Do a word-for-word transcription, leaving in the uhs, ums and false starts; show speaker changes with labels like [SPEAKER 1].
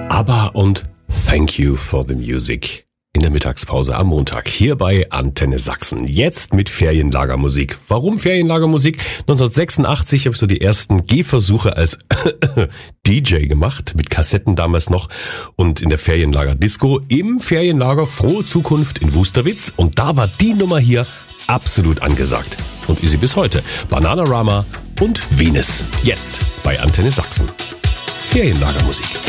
[SPEAKER 1] ABBA und Thank You for the Music in der Mittagspause am Montag hier bei Antenne Sachsen. Jetzt mit Ferienlagermusik. Warum Ferienlagermusik? neunzehnhundertsechsundachtzig habe ich so die ersten Gehversuche als D J gemacht, mit Kassetten damals noch und in der Ferienlager-Disco im Ferienlager Frohe Zukunft in Wusterwitz. Und da war die Nummer hier absolut angesagt. Und ist sie bis heute. Bananarama und Venus. Jetzt bei Antenne Sachsen. Ferienlagermusik.